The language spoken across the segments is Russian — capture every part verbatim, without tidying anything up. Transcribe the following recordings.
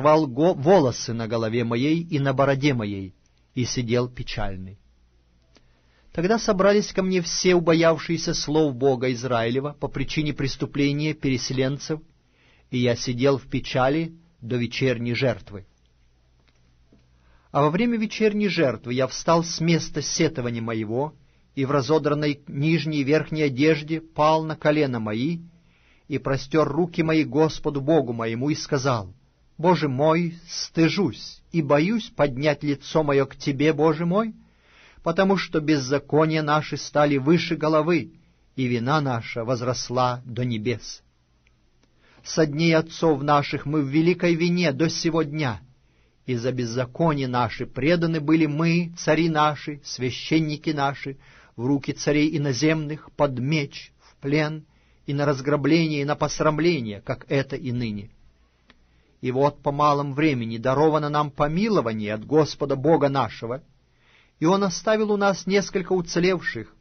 рвал волосы на голове моей и на бороде моей, и сидел печальный. Тогда собрались ко мне все убоявшиеся слов Бога Израилева по причине преступления переселенцев, и я сидел в печали до вечерней жертвы. А во время вечерней жертвы я встал с места сетования моего, и в разодранной нижней и верхней одежде пал на колено мои, и простер руки мои Господу Богу моему, и сказал: «Боже мой, стыжусь и боюсь поднять лицо мое к Тебе, Боже мой, потому что беззакония наши стали выше головы, и вина наша возросла до небес. Со дней отцов наших мы в великой вине до сего дня, и за беззаконие наши преданы были мы, цари наши, священники наши, в руки царей иноземных, под меч, в плен, и на разграбление, и на посрамление, как это и ныне. И вот по малом времени даровано нам помилование от Господа Бога нашего, и Он оставил у нас несколько уцелевших,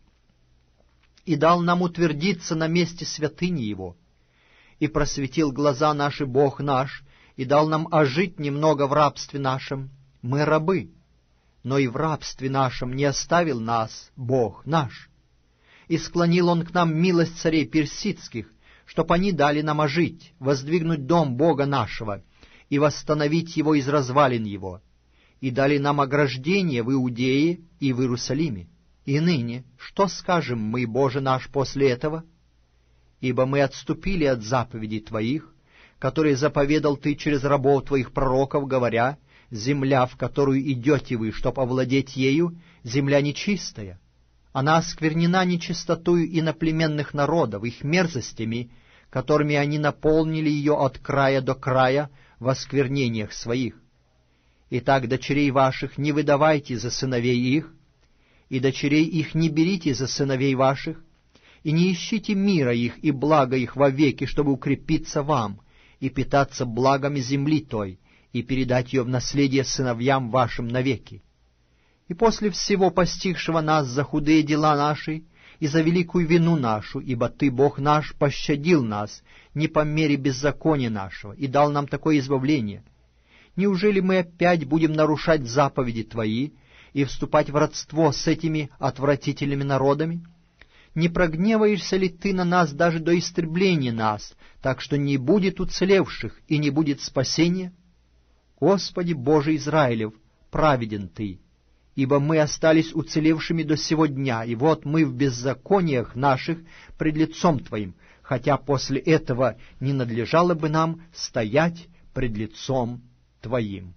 и дал нам утвердиться на месте святыни Его, и просветил глаза наши Бог наш, и дал нам ожить немного в рабстве нашем. Мы рабы, но и в рабстве нашем не оставил нас Бог наш. И склонил Он к нам милость царей персидских, чтоб они дали нам ожить, воздвигнуть дом Бога нашего и восстановить его из развалин его, и дали нам ограждение в Иудее и в Иерусалиме. И ныне, что скажем мы, Боже наш, после этого? Ибо мы отступили от заповедей Твоих, которые заповедал Ты через рабов Твоих пророков, говоря: земля, в которую идете вы, чтоб овладеть ею, земля нечистая. Она осквернена нечистотою иноплеменных народов, их мерзостями, которыми они наполнили ее от края до края в осквернениях своих. Итак, дочерей ваших не выдавайте за сыновей их, и дочерей их не берите за сыновей ваших, и не ищите мира их и блага их вовеки, чтобы укрепиться вам и питаться благами земли той, и передать ее в наследие сыновьям вашим навеки. И после всего постигшего нас за худые дела наши и за великую вину нашу, ибо Ты, Бог наш, пощадил нас не по мере беззакония нашего и дал нам такое избавление, неужели мы опять будем нарушать заповеди Твои и вступать в родство с этими отвратительными народами? Не прогневаешься ли Ты на нас даже до истребления нас, так что не будет уцелевших и не будет спасения? Господи Боже Израилев, праведен Ты, ибо мы остались уцелевшими до сего дня, и вот мы в беззакониях наших пред лицом Твоим, хотя после этого не надлежало бы нам стоять пред лицом Твоим».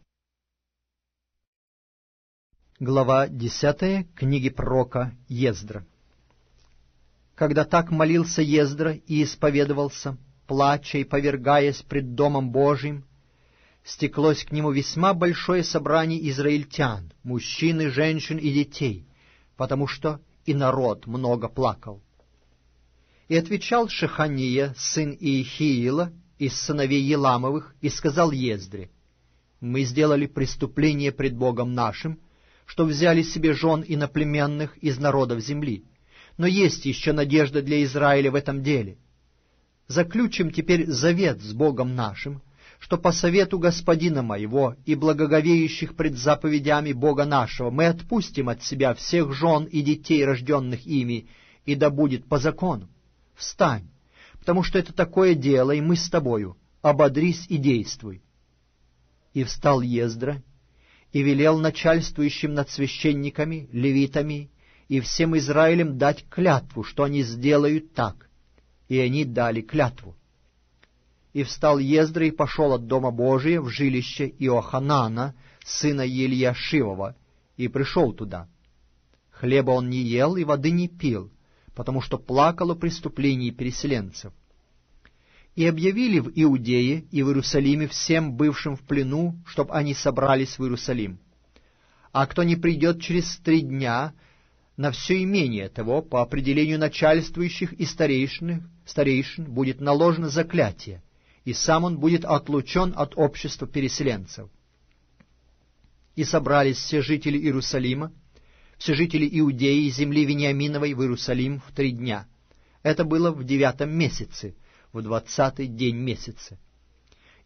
Глава десятая книги пророка Ездра. Когда так молился Ездра и исповедовался, плача и повергаясь пред Домом Божиим, стеклось к нему весьма большое собрание израильтян, мужчин и женщин и детей, потому что и народ много плакал. И отвечал Шехания, сын Иехиила, из сыновей Еламовых, и сказал Ездре: «Мы сделали преступление пред Богом нашим, что взяли себе жен иноплеменных из народов земли. Но есть еще надежда для Израиля в этом деле. Заключим теперь завет с Богом нашим, что по совету господина моего и благоговеющих пред заповедями Бога нашего мы отпустим от себя всех жен и детей, рожденных ими, и да будет по закону. Встань, потому что это такое дело, и мы с тобою. Ободрись и действуй». И встал Ездра, и велел начальствующим над священниками, левитами и всем Израилем дать клятву, что они сделают так. И они дали клятву. И встал Ездра и пошел от Дома Божия в жилище Иоханана, сына Ельяшивова, и пришел туда. Хлеба он не ел и воды не пил, потому что плакал о преступлении переселенцев. И объявили в Иудее и в Иерусалиме всем бывшим в плену, чтоб они собрались в Иерусалим. А кто не придет через три дня, на все имение того, по определению начальствующих и старейшин, старейшин будет наложено заклятие, и сам он будет отлучен от общества переселенцев. И собрались все жители Иерусалима, все жители Иудеи и земли Вениаминовой в Иерусалим в три дня. Это было в девятом месяце, в двадцатый день месяца.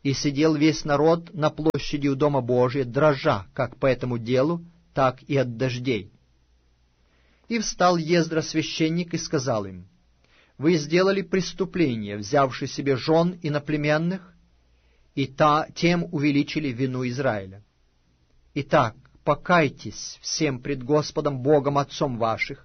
И сидел весь народ на площади у Дома Божия, дрожа как по этому делу, так и от дождей. И встал Ездра священник и сказал им: «Вы сделали преступление, взявши себе жен иноплеменных, и та, тем увеличили вину Израиля. Итак, покайтесь всем пред Господом Богом Отцом ваших,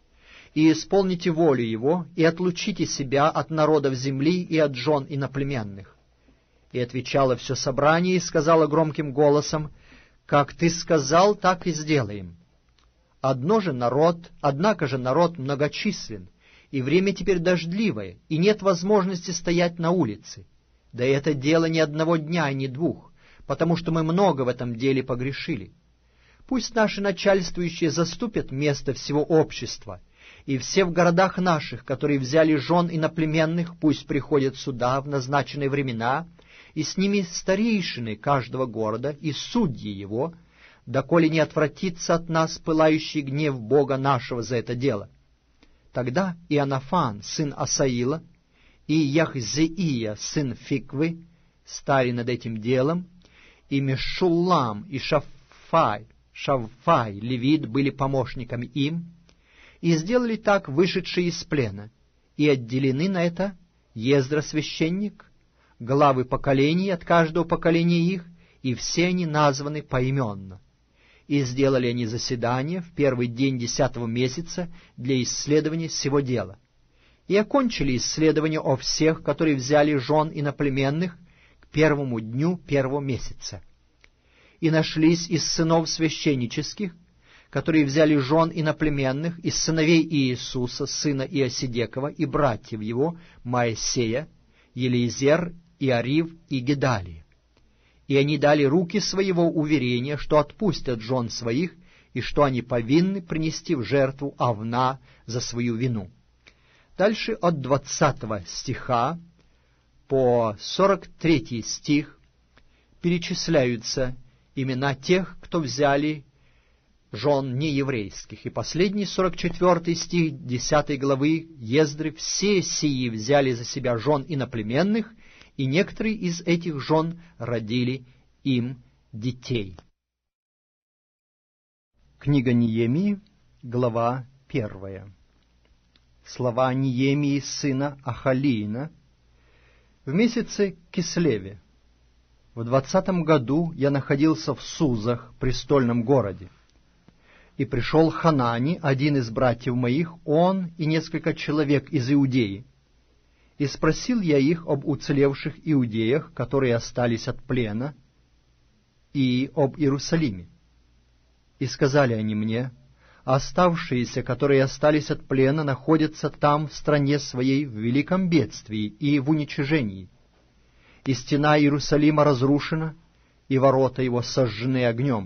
и исполните волю Его, и отлучите себя от народов земли и от жен иноплеменных». И отвечало все собрание и сказало громким голосом: «Как ты сказал, так и сделаем. Одно же народ, однако же народ многочислен, и время теперь дождливое, и нет возможности стоять на улице. Да и это дело не одного дня и не двух, потому что мы много в этом деле погрешили. Пусть наши начальствующие заступят место всего общества, и все в городах наших, которые взяли жен иноплеменных, пусть приходят сюда в назначенные времена, и с ними старейшины каждого города и судьи его, доколе не отвратится от нас пылающий гнев Бога нашего за это дело». Тогда Иоаннафан, сын Асаила, и Яхзеия, сын Фиквы, стали над этим делом, и Мешуллам и Шаффай, Шавфай, левит, были помощниками им, и сделали так вышедшие из плена, и отделены на это Ездра священник, главы поколений от каждого поколения их, и все они названы поименно. И сделали они заседание в первый день десятого месяца для исследования сего дела. И окончили исследование о всех, которые взяли жен иноплеменных, к первому дню первого месяца. И нашлись из сынов священнических, которые взяли жен иноплеменных, из сыновей Иисуса, сына Иосидекова, и братьев его, Моисея, Елизер, Иарив и Гедалия. И они дали руки своего уверения, что отпустят жен своих, и что они повинны принести в жертву овна за свою вину. Дальше от двадцатого стиха по сорок третий стих перечисляются имена тех, кто взяли жен нееврейских. И последний, сорок четвертый стих десятой главы Ездры: «Все сии взяли за себя жен иноплеменных, и некоторые из этих жен родили им детей». Книга Неемии, глава первая. Слова Неемии, сына Ахалиина. В месяце Кислеве, в двадцатом году, я находился в Сузах, престольном городе. И пришел Ханани, один из братьев моих, он и несколько человек из Иудеи. И спросил я их об уцелевших иудеях, которые остались от плена, и об Иерусалиме. И сказали они мне: оставшиеся, которые остались от плена, находятся там, в стране своей, в великом бедствии и в уничижении. И стена Иерусалима разрушена, и ворота его сожжены огнем.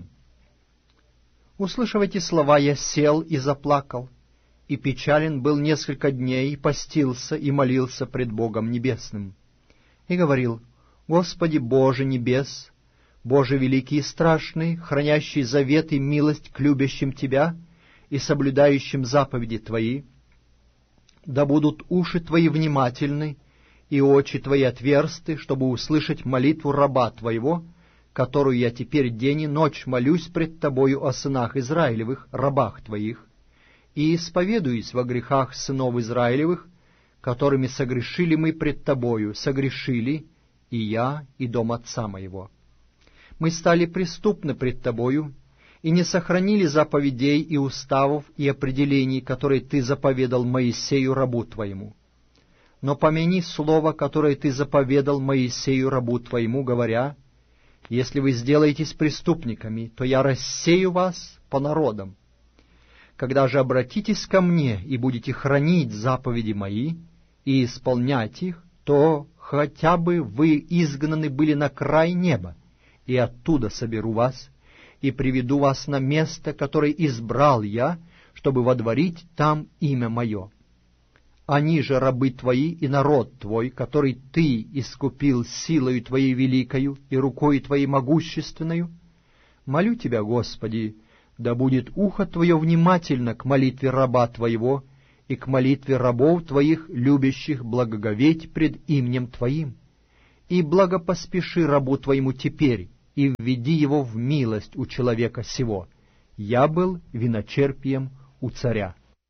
Услышав эти слова, я сел и заплакал, и печален был несколько дней, и постился, и молился пред Богом Небесным. И говорил: Господи Боже небес, Боже великий и страшный, хранящий завет и милость к любящим Тебя и соблюдающим заповеди Твои, да будут уши Твои внимательны и очи Твои отверсты, чтобы услышать молитву раба Твоего, которую я теперь день и ночь молюсь пред Тобою о сынах Израилевых, рабах Твоих, и исповедуюсь во грехах сынов Израилевых, которыми согрешили мы пред Тобою, согрешили и я, и дом отца моего. Мы стали преступны пред Тобою, и не сохранили заповедей и уставов и определений, которые Ты заповедал Моисею рабу Твоему. Но помяни слово, которое Ты заповедал Моисею рабу Твоему, говоря: если вы сделаетесь преступниками, то я рассею вас по народам. Когда же обратитесь ко мне и будете хранить заповеди мои и исполнять их, то хотя бы вы изгнаны были на край неба, и оттуда соберу вас, и приведу вас на место, которое избрал я, чтобы водворить там имя мое. Они же рабы твои и народ твой, который ты искупил силою твоей великою и рукой твоей могущественною. Молю тебя, Господи, да будет ухо твое внимательно к молитве раба твоего и к молитве рабов твоих, любящих благоговеть пред именем твоим, и благопоспеши рабу твоему теперь, и введи его в милость у человека сего. Я был виночерпием у царя».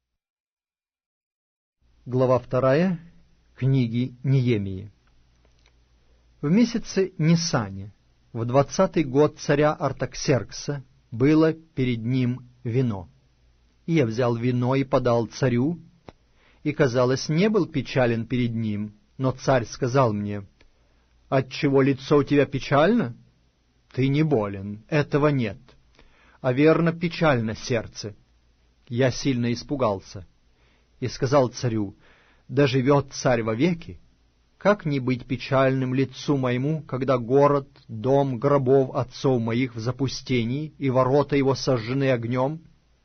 Глава вторая книги Неемии. В месяце Нисане, в двадцатый год царя Артаксеркса, было перед ним вино. И я взял вино и подал царю, и, казалось, не был печален перед ним, но царь сказал мне: «Отчего лицо у тебя печально? Ты не болен, этого нет, а верно печально сердце». Я сильно испугался и сказал царю: «Да живет царь вовеки! Как не быть печальным лицу моему, когда город, дом гробов отцов моих в запустении, и ворота его сожжены огнем?»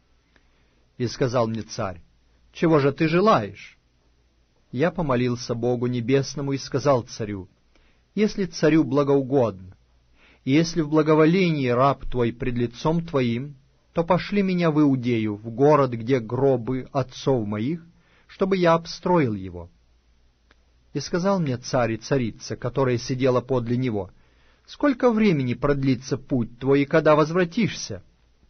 И сказал мне царь: «Чего же ты желаешь?» Я помолился Богу Небесному и сказал царю: «Если царю благоугодно, и если в благоволении раб твой пред лицом твоим, то пошли меня в Иудею, в город, где гробы отцов моих, чтобы я обстроил его». И сказал мне царь и царица, которая сидела подле него: «Сколько времени продлится путь твой, и когда возвратишься?»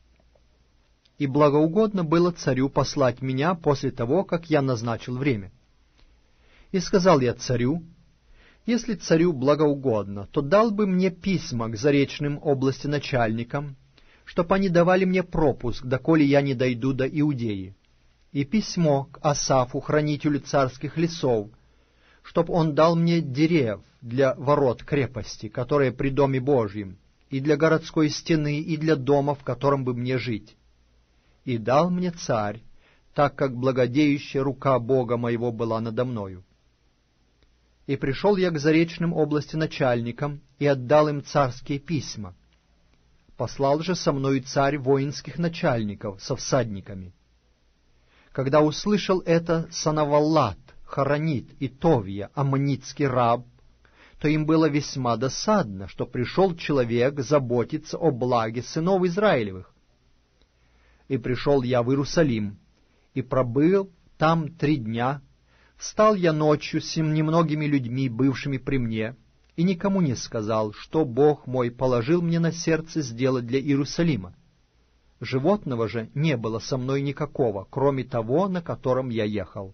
И благоугодно было царю послать меня после того, как я назначил время. И сказал я царю: «Если царю благоугодно, то дал бы мне письма к заречным области начальникам, чтоб они давали мне пропуск, доколе я не дойду до Иудеи, и письмо к Асафу, хранителю царских лесов, чтоб он дал мне дерев для ворот крепости, которые при доме Божьем, и для городской стены, и для дома, в котором бы мне жить. И дал мне царь, так как благодеющая рука Бога моего была надо мною. И пришел я к заречным области начальникам, и отдал им царские письма. Послал же со мною царь воинских начальников со всадниками. Когда услышал это Санаваллат, Хоронит и Товия, аммонитский раб, то им было весьма досадно, что пришел человек заботиться о благе сынов Израилевых. И пришел я в Иерусалим, и пробыл там три дня. Встал я ночью с немногими людьми, бывшими при мне, и никому не сказал, что Бог мой положил мне на сердце сделать для Иерусалима. Животного же не было со мной никакого, кроме того, на котором я ехал.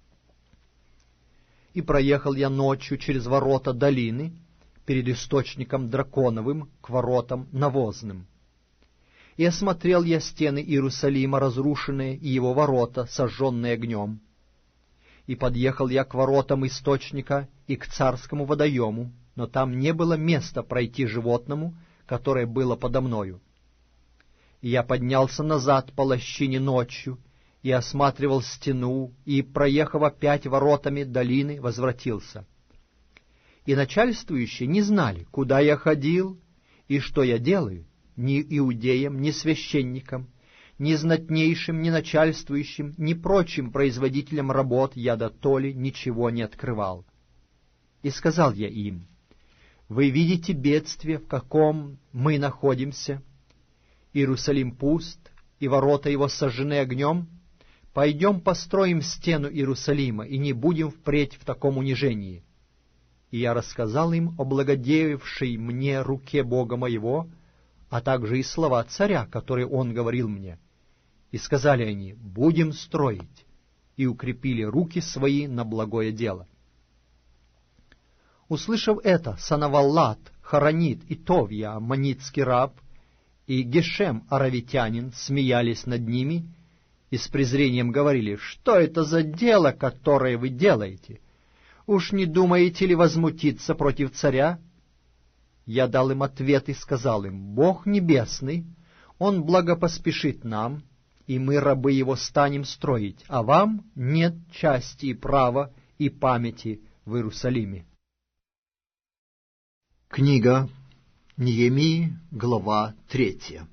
И проехал я ночью через ворота долины, перед источником Драконовым, к воротам Навозным. И осмотрел я стены Иерусалима, разрушенные, и его ворота, сожженные огнем. И подъехал я к воротам источника и к царскому водоему, но там не было места пройти животному, которое было подо мною. И я поднялся назад по лощине ночью, и осматривал стену, и, проехав опять воротами долины, возвратился. И начальствующие не знали, куда я ходил и что я делаю, ни иудеям, ни священникам, ни знатнейшим, ни начальствующим, ни прочим производителям работ я дотоле ничего не открывал. И сказал я им: «Вы видите бедствие, в каком мы находимся? Иерусалим пуст, и ворота его сожжены огнем. Пойдем построим стену Иерусалима, и не будем впредь в таком унижении». И я рассказал им о благодеявшей мне руке Бога моего, а также и слова царя, которые он говорил мне. И сказали они: «Будем строить», и укрепили руки свои на благое дело. Услышав это, Санаваллат, Хоронит и Товия, аммонитский раб, и Гешем, аравитянин, смеялись над ними и с презрением говорили: «Что это за дело, которое вы делаете? Уж не думаете ли возмутиться против царя?» Я дал им ответ и сказал им: «Бог небесный, Он благопоспешит нам, и мы, рабы Его, станем строить, а вам нет части и права и памяти в Иерусалиме». Книга Неемии, глава третья.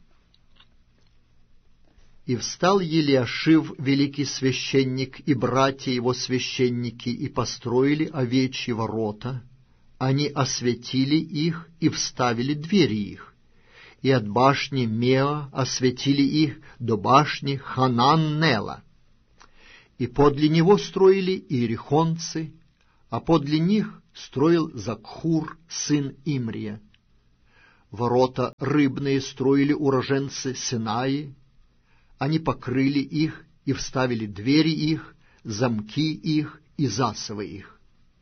«И встал Елиашив, великий священник, и братья его священники, и построили овечьи ворота. Они осветили их и вставили двери их, и от башни Меа осветили их до башни Хананнела. И подле него строили иерихонцы, а подле них строил Закхур, сын Имрия. Ворота рыбные строили уроженцы Синаи, они покрыли их и вставили двери их, замки их и засовы их.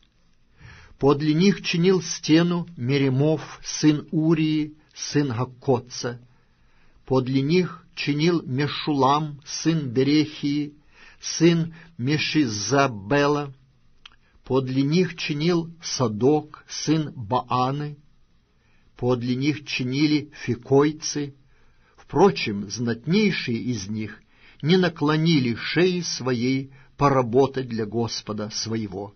Подле них чинил стену Меремов, сын Урии, сын Гаккоца. Подле них чинил Мешулам, сын Берехии, сын Мешизабела. Подле них чинил Садок, сын Бааны. Подле них чинили фикойцы. Впрочем, знатнейшие из них не наклонили шеи своей поработать для Господа своего.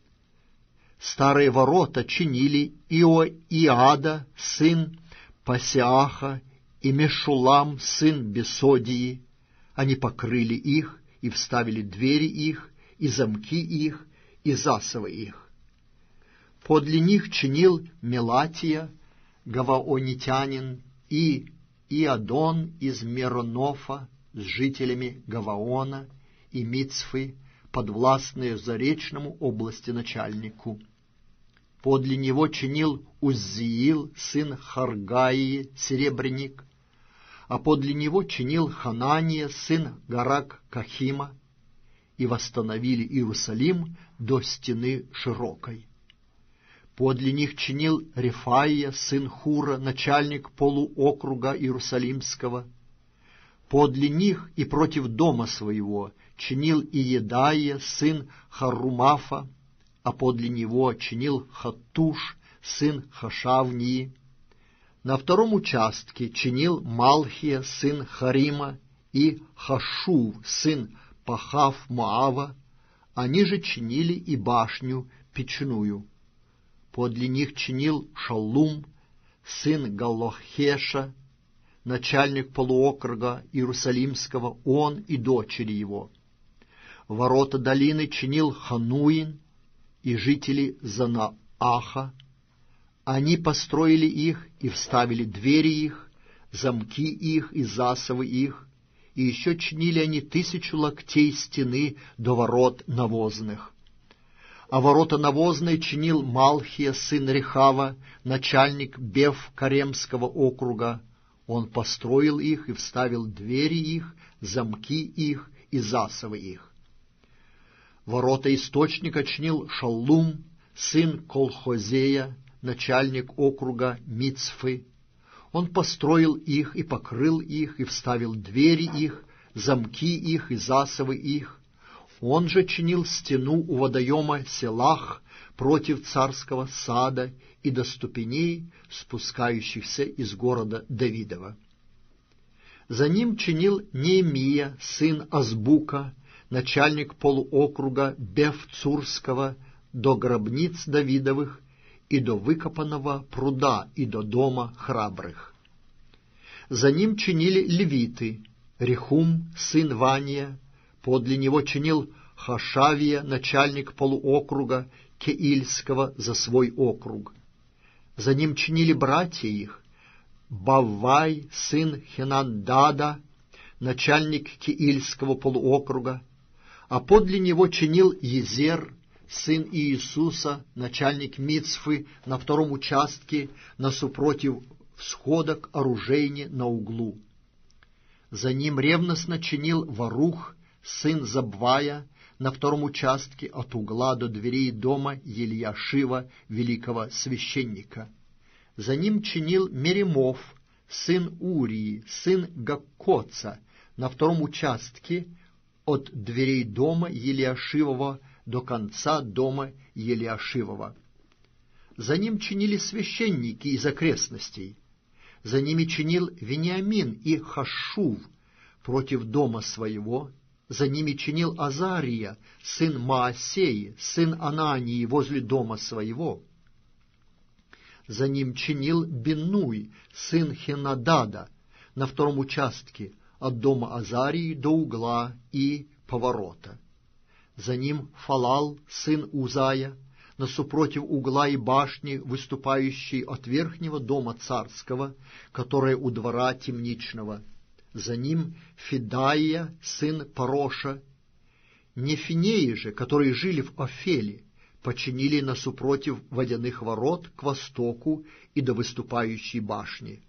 Старые ворота чинили Иоиада, сын Пасиаха, и Мешулам, сын Бесодии. Они покрыли их и вставили двери их, и замки их, и засовы их. Подле них чинил Мелатия, гаваонитянин, и Иадон из Меронофа с жителями Гаваона и Мицфы, подвластные заречному области начальнику. Подле него чинил Уззиил, сын Харгаии, серебряник, а подле него чинил Ханания, сын Гарак-Кахима, и восстановили Иерусалим до стены широкой. Подле них чинил Рефаия, сын Хура, начальник полуокруга Иерусалимского. Подле них и против дома своего чинил Иедаия, сын Харумафа, а подле него чинил Хаттуш, сын Хашавнии. На втором участке чинил Малхия, сын Харима, и Хашув, сын Пахав-Моава. Они же чинили и башню печную. Подле них чинил Шаллум, сын Галлохеша, начальник полуокруга Иерусалимского, он и дочери его. Ворота долины чинил Хануин и жители Занааха. Они построили их и вставили двери их, замки их и засовы их, и еще чинили они тысячу локтей стены до ворот навозных. А ворота навозные чинил Малхия, сын Рехава, начальник Бев-Каремского округа. Он построил их и вставил двери их, замки их и засовы их. Ворота источника чинил Шаллум, сын Колхозея, начальник округа Мицфы. Он построил их и покрыл их, и вставил двери их, замки их и засовы их. Он же чинил стену у водоема Селах против царского сада и до ступеней, спускающихся из города Давидова. За ним чинил Неемия, сын Азбука, начальник полуокруга Бефцурского, до гробниц Давидовых, и до выкопанного пруда, и до дома храбрых. За ним чинили левиты, Рехум, сын Вания, подле него чинил Хашавия, начальник полуокруга Кеильского, за свой округ. За ним чинили братья их, Баввай, сын Хенандада, начальник Кеильского полуокруга, а подле него чинил Езер, сын Иисуса, начальник Мицфы, на втором участке, насупротив всхода к оружейне на углу. За ним ревностно чинил Варух, сын Забвая, на втором участке от угла до дверей дома Ельяшива, великого священника. За ним чинил Меремов, сын Урии, сын Гаккоца, на втором участке от дверей дома Елиашивова до конца дома Елиашивова. За ним чинили священники из окрестностей. За ними чинил Вениамин и Хашув против дома своего. За ними чинил Азария, сын Маасеи, сын Анании, возле дома своего. За ним чинил Биннуй, сын Хенадада, на втором участке от дома Азарии до угла и поворота. За ним Фалал, сын Узая, насупротив угла и башни, выступающей от верхнего дома царского, которая у двора темничного. За ним Федаия, сын Пароша. Нефинеи же, которые жили в Офеле, починили насупротив водяных ворот к востоку и до выступающей башни.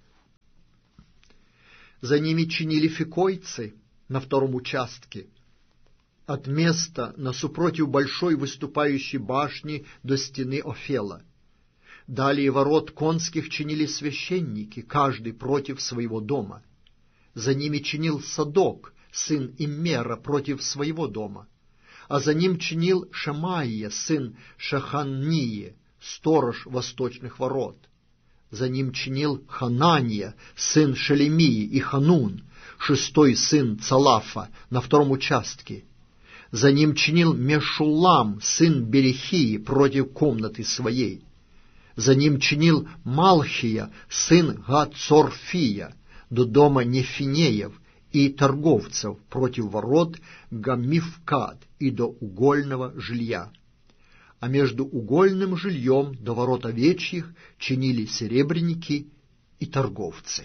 За ними чинили фикойцы на втором участке, от места насупротив большой выступающей башни до стены Офела. Далее ворот конских чинили священники, каждый против своего дома. За ними чинил Садок, сын Иммера, против своего дома. А за ним чинил Шемаия, сын Шаханнии, сторож восточных ворот. За ним чинил Ханания, сын Шелемии, и Ханун, шестой сын Цалафа, на втором участке. За ним чинил Мешуллам, сын Берехии, против комнаты своей. За ним чинил Малхия, сын Гацорфия, до дома Нефинеев и торговцев, против ворот Гаммифкад и до угольного жилья. А между угольным жильем до ворот овечьих чинили серебряники и торговцы.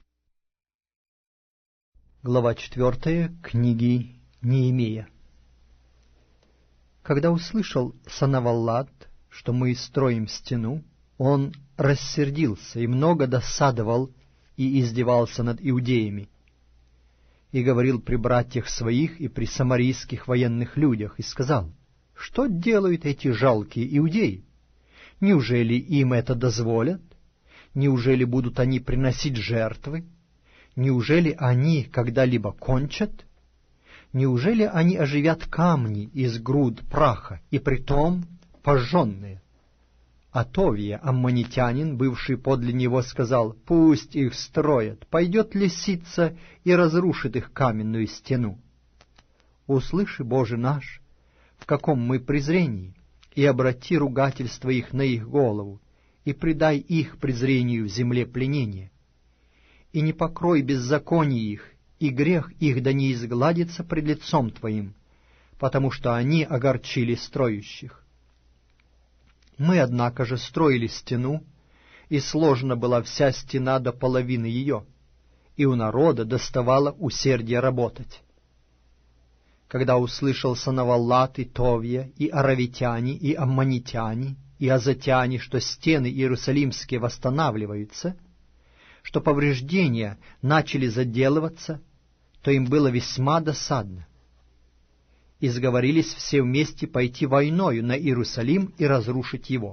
Глава четвертая книги Неемия. Когда услышал Санаваллат, что мы строим стену, он рассердился и много досадовал и издевался над иудеями, и говорил при братьях своих и при самарийских военных людях, и сказал: «Что делают эти жалкие иудеи? Неужели им это дозволят? Неужели будут они приносить жертвы? Неужели они когда-либо кончат? Неужели они оживят камни из груд праха, и притом пожженные?» А Товия, аммонитянин, бывший подле него, сказал: «Пусть их строят, пойдет лисица и разрушит их каменную стену. Услыши, Боже наш, в каком мы презрении, и обрати ругательство их на их голову, и предай их презрению в земле пленения. И не покрой беззаконие их, и грех их да не изгладится пред лицом Твоим, потому что они огорчили строящих. Мы, однако же, строили стену, и сложена была вся стена до половины ее, и у народа доставало усердие работать. Когда услышал Санаваллат и Товия, и аравитяне, и аммонитяне, и азотяне, что стены иерусалимские восстанавливаются, что повреждения начали заделываться, то им было весьма досадно. И сговорились все вместе пойти войною на Иерусалим и разрушить его.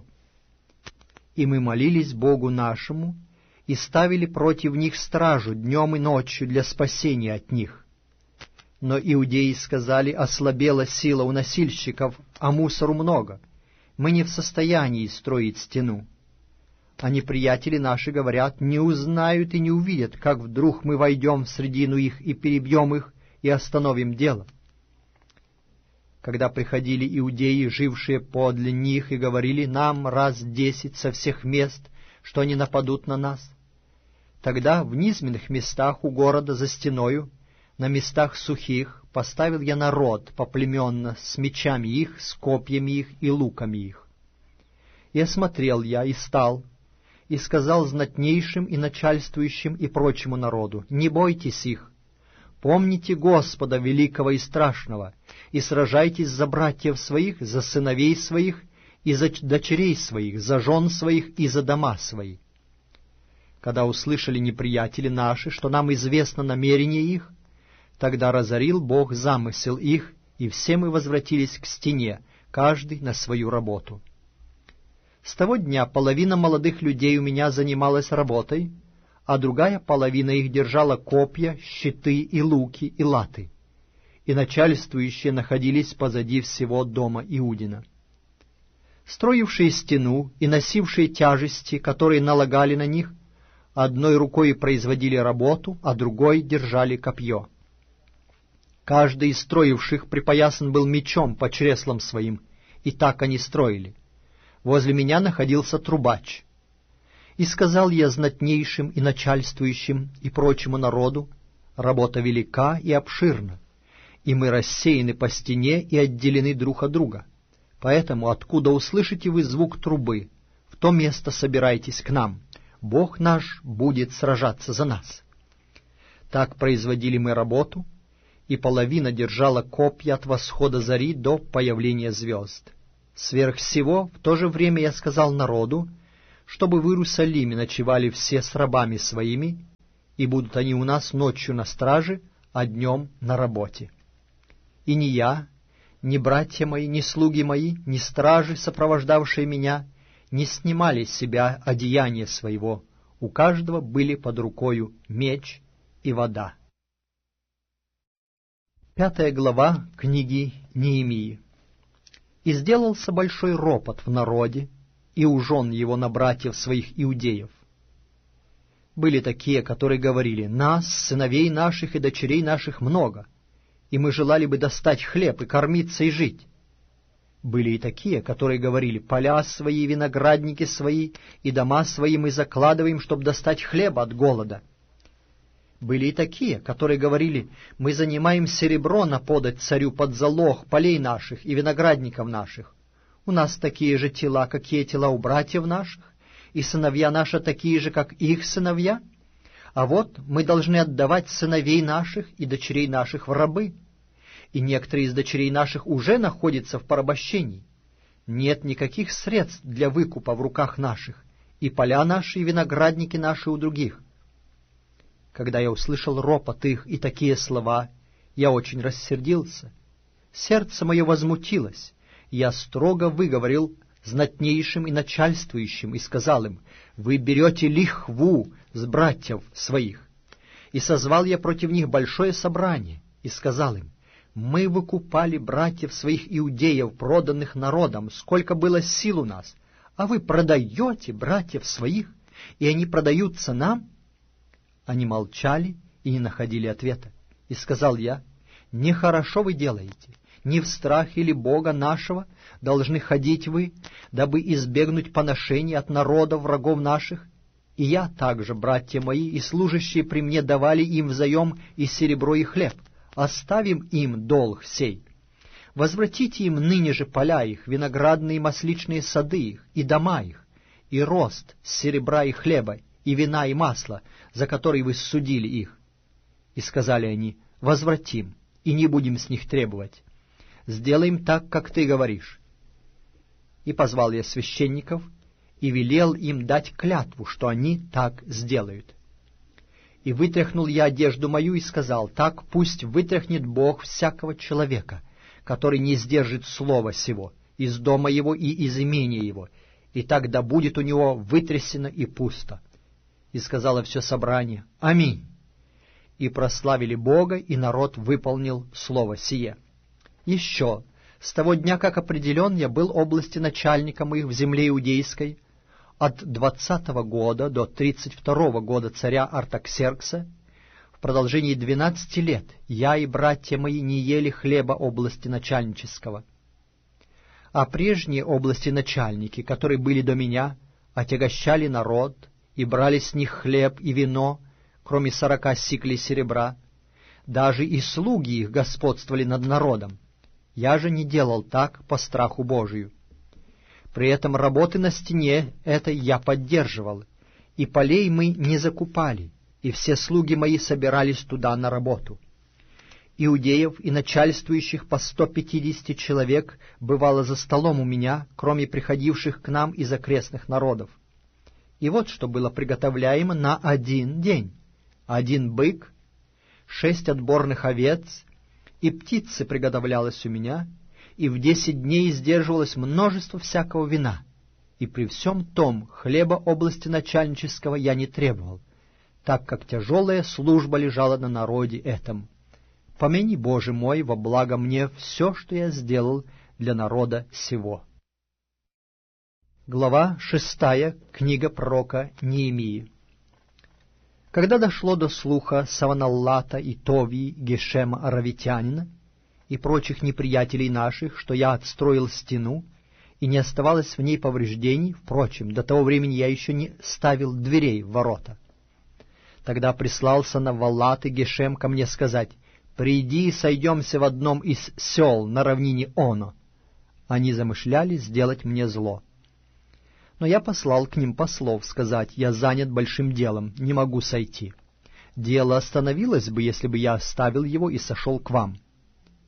И мы молились Богу нашему, и ставили против них стражу днем и ночью для спасения от них. Но иудеи сказали: ослабела сила у носильщиков, а мусору много, мы не в состоянии строить стену. А неприятели наши говорят: не узнают и не увидят, как вдруг мы войдем в средину их и перебьем их, и остановим дело. Когда приходили иудеи, жившие подле них, и говорили нам раз десять со всех мест, что они нападут на нас, тогда в низменных местах у города за стеною, на местах сухих, поставил я народ поплеменно с мечами их, с копьями их и луками их. И осмотрел я, и стал, и сказал знатнейшим и начальствующим и прочему народу: не бойтесь их, помните Господа великого и страшного, и сражайтесь за братьев своих, за сыновей своих, и за дочерей своих, за жен своих и за дома свои. Когда услышали неприятели наши, что нам известно намерение их, тогда разорил Бог замысел их, и все мы возвратились к стене, каждый на свою работу. С того дня половина молодых людей у меня занималась работой, а другая половина их держала копья, щиты и луки и латы, и начальствующие находились позади всего дома Иудина. Строившие стену и носившие тяжести, которые налагали на них, одной рукой производили работу, а другой держали копье. Каждый из строивших припоясан был мечом по чреслам своим, и так они строили. Возле меня находился трубач. И сказал я знатнейшим и начальствующим и прочему народу: работа велика и обширна, и мы рассеяны по стене и отделены друг от друга. Поэтому, откуда услышите вы звук трубы, в то место собирайтесь к нам. Бог наш будет сражаться за нас. Так производили мы работу, и половина держала копья от восхода зари до появления звезд. Сверх всего, в то же время я сказал народу, чтобы в Иерусалиме ночевали все с рабами своими, и будут они у нас ночью на страже, а днем на работе. И ни я, ни братья мои, ни слуги мои, ни стражи, сопровождавшие меня, не снимали с себя одеяния своего, у каждого были под рукою меч и вода. Пятая глава книги Неемии. «И сделался большой ропот в народе, и у жен его на братьев своих иудеев. Были такие, которые говорили: нас, сыновей наших и дочерей наших много, и мы желали бы достать хлеб и кормиться и жить. Были и такие, которые говорили: поля свои, виноградники свои и дома свои мы закладываем, чтобы достать хлеба от голода. Были и такие, которые говорили: мы занимаем серебро на подать царю под залог полей наших и виноградников наших. У нас такие же тела, какие тела у братьев наших, и сыновья наши такие же, как их сыновья. А вот мы должны отдавать сыновей наших и дочерей наших в рабы, и некоторые из дочерей наших уже находятся в порабощении. Нет никаких средств для выкупа в руках наших, и поля наши и виноградники наши у других». Когда я услышал ропот их и такие слова, я очень рассердился. Сердце мое возмутилось, и я строго выговорил знатнейшим и начальствующим и сказал им: «Вы берете лихву с братьев своих». И созвал я против них большое собрание, и сказал им: «Мы выкупали братьев своих иудеев, проданных народом, сколько было сил у нас, а вы продаете братьев своих, и они продаются нам?» Они молчали и не находили ответа. И сказал я: «Нехорошо вы делаете. Не в страхе ли Бога нашего должны ходить вы, дабы избегнуть поношений от народа врагов наших? И я также, братья мои, и служащие при мне давали им взаем и серебро, и хлеб. Оставим им долг сей. Возвратите им ныне же поля их, виноградные и масличные сады их, и дома их, и рост серебра и хлеба, и вина и масла, за которые вы судили их». И сказали они: «Возвратим, и не будем с них требовать. Сделаем так, как ты говоришь». И позвал я священников, и велел им дать клятву, что они так сделают. И вытряхнул я одежду мою и сказал: «Так пусть вытряхнет Бог всякого человека, который не сдержит слова сего, из дома его и из имения его, и тогда будет у него вытрясено и пусто». И сказала все собрание: «Аминь». И прославили Бога, и народ выполнил слово сие. Еще с того дня, как определен я был области начальником их в земле иудейской, от двадцатого года до тридцать второго года царя Артаксеркса, в продолжении двенадцати лет я и братья мои не ели хлеба области начальнического. А прежние области начальники, которые были до меня, отягощали народ и брали с них хлеб и вино, кроме сорока сиклей серебра. Даже и слуги их господствовали над народом. Я же не делал так по страху Божию. При этом работы на стене этой я поддерживал, и полей мы не закупали, и все слуги мои собирались туда на работу. Иудеев и начальствующих по сто пятьдесят человек бывало за столом у меня, кроме приходивших к нам из окрестных народов. И вот что было приготовляемо на один день: один бык, шесть отборных овец, и птицы приготовлялось у меня, и в десять дней сдерживалось множество всякого вина. И при всем том хлеба области начальнического я не требовал, так как тяжелая служба лежала на народе этом. Помяни, Боже мой, во благо мне все, что я сделал для народа сего». Глава шестая. Книга пророка Неемии. Когда дошло до слуха Саваналлата и Товии, Гешема аравитянина и прочих неприятелей наших, что я отстроил стену, и не оставалось в ней повреждений, впрочем, до того времени я еще не ставил дверей в ворота. Тогда прислал Санаваллат и Гешем ко мне сказать: «Приди и сойдемся в одном из сел на равнине Оно». Они замышляли сделать мне зло. Но я послал к ним послов сказать: «Я занят большим делом, не могу сойти. Дело остановилось бы, если бы я оставил его и сошел к вам».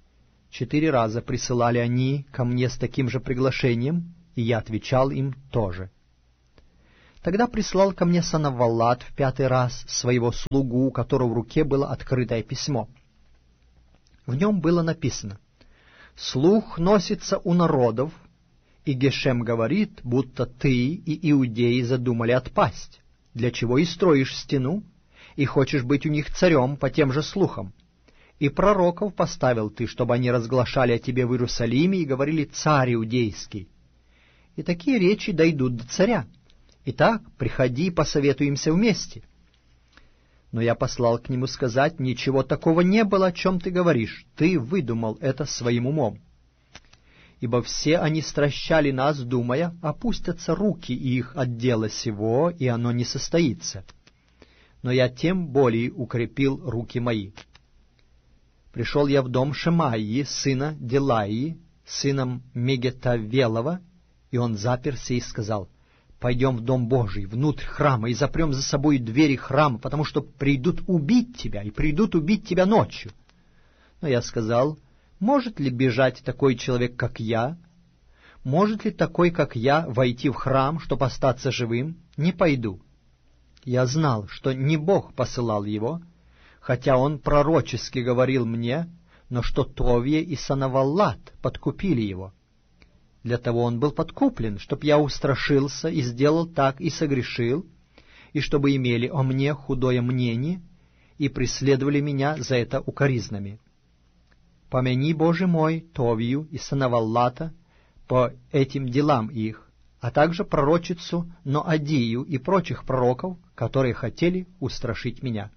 Четыре раза присылали они ко мне с таким же приглашением, и я отвечал им тоже. Тогда прислал ко мне Санаваллат в пятый раз своего слугу, у которого в руке было открытое письмо. В нем было написано: «Слух носится у народов, и Гешем говорит, будто ты и иудеи задумали отпасть, для чего и строишь стену, и хочешь быть у них царем по тем же слухам. И пророков поставил ты, чтобы они разглашали о тебе в Иерусалиме и говорили: царь иудейский. И такие речи дойдут до царя. Итак, приходи и посоветуемся вместе». Но я послал к нему сказать: «Ничего такого не было, о чем ты говоришь. Ты выдумал это своим умом. Ибо все они стращали нас, думая, опустятся руки их от дела сего, и оно не состоится. Но я тем более укрепил руки мои. Пришел я в дом Шемаии, сына Делаии, сыном Мегетавелова, и он заперся и сказал: пойдем в дом Божий, внутрь храма, и запрем за собой двери храма, потому что придут убить тебя, и придут убить тебя ночью. Но я сказал: может ли бежать такой человек, как я? Может ли такой, как я, войти в храм, чтобы остаться живым? Не пойду. Я знал, что не Бог посылал его, хотя он пророчески говорил мне, но что Товия и Санаваллат подкупили его. Для того он был подкуплен, чтоб я устрашился и сделал так и согрешил, и чтобы имели о мне худое мнение и преследовали меня за это укоризнами. Помяни, Боже мой, Товию и Санаваллата по этим делам их, а также пророчицу Ноадию и прочих пророков, которые хотели устрашить меня».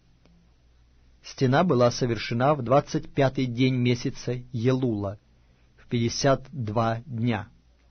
Стена была совершена в двадцать пятый день месяца Елула, в пятьдесят два дня.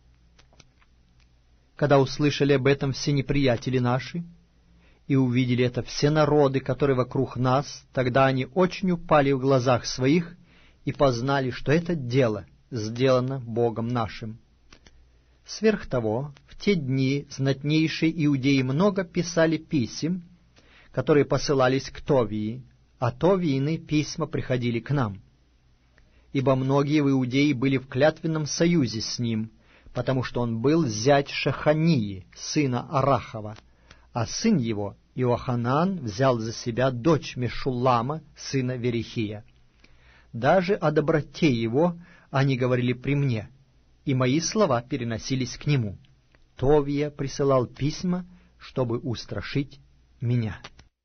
Когда услышали об этом все неприятели наши, и увидели это все народы, которые вокруг нас, тогда они очень упали в глазах своих и познали, что это дело сделано Богом нашим. Сверх того, в те дни знатнейшие иудеи много писали писем, которые посылались к Товии, а Товиины письма приходили к нам. Ибо многие в Иудее были в клятвенном союзе с ним, потому что он был зять Шахании, сына Арахова, а сын его, Иоханан, взял за себя дочь Мешуллама, сына Верихия. Даже о доброте его они говорили при мне, и мои слова переносились к нему. Товия присылал письма, чтобы устрашить меня.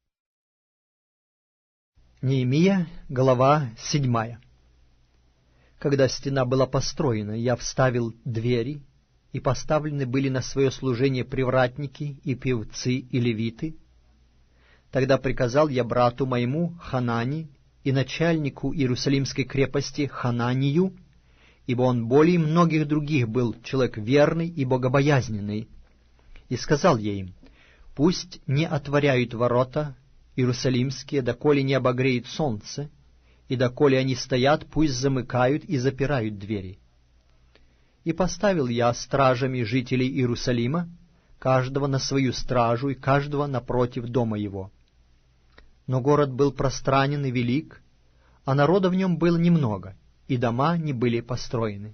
Неемия, глава седьмая. Когда стена была построена, я вставил двери, и поставлены были на свое служение привратники и певцы и левиты. Тогда приказал я брату моему Ханани и начальнику Иерусалимской крепости Хананию, ибо он более многих других был человек верный и богобоязненный, и сказал я им: пусть не отворяют ворота иерусалимские, доколе не обогреет солнце, и доколе они стоят, пусть замыкают и запирают двери. И поставил я стражами жителей Иерусалима, каждого на свою стражу и каждого напротив дома его. Но город был пространен и велик, а народа в нем было немного, и дома не были построены.